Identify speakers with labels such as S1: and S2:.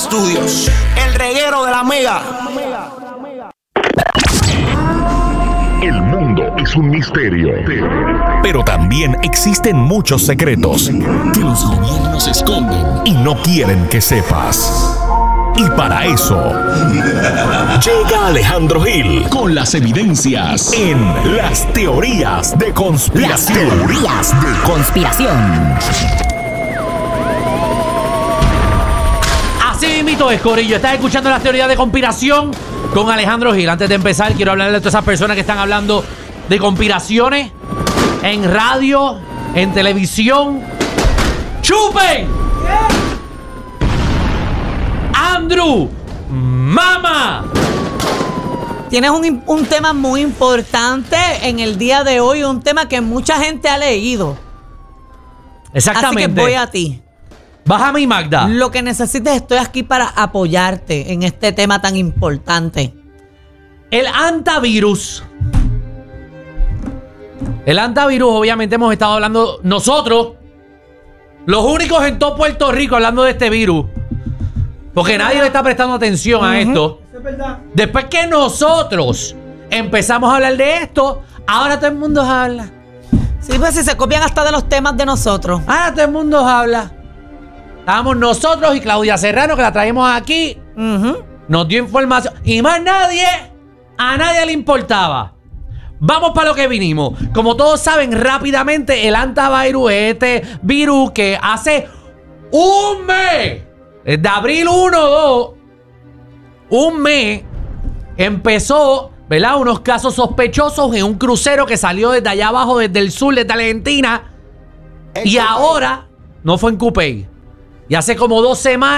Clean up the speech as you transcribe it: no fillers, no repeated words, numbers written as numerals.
S1: Studios, el reguero de la Mega.
S2: El mundo es un misterio, pero también existen muchos secretos que los gobiernos esconden y no quieren que sepas. Y para eso llega Alejandro Gil con las evidencias en Las Teorías de Conspiración.
S3: Las Teorías de Conspiración.
S4: Así mismito es, corillo. Estás escuchando Las Teorías de Conspiración con Alejandro Gil. Antes de empezar, quiero hablarle de todas esas personas que están hablando de conspiraciones en radio, en televisión. ¡Chupen! ¡Andrew! ¡Mama!
S5: Tienes un tema muy importante en el día de hoy, un tema que mucha gente ha leído.
S4: Exactamente.
S5: Así que voy a ti.
S4: Bájame, Magda.
S5: Lo que necesites, estoy aquí para apoyarte en este tema tan importante.
S4: El antivirus. El antivirus, obviamente hemos estado hablando nosotros, los únicos en todo Puerto Rico hablando de este virus. Porque nadie le está prestando atención a esto.
S6: Eso es verdad.
S4: Después que nosotros empezamos a hablar de esto, ahora todo el mundo habla.
S5: Sí, pues si se copian hasta de los temas de nosotros.
S4: Ahora todo el mundo habla. Estábamos nosotros y Claudia Serrano, que la traemos aquí. Nos dio información. Y más nadie, a nadie le importaba. Vamos para lo que vinimos. Como todos saben, rápidamente, el antivirus es este virus que hace un mes, de abril 1-2, un mes, empezó, ¿verdad? Unos casos sospechosos en un crucero que salió desde allá abajo, desde el sur, desde Argentina. Y ahora, no fue en Cupey. Y hace como 2 semanas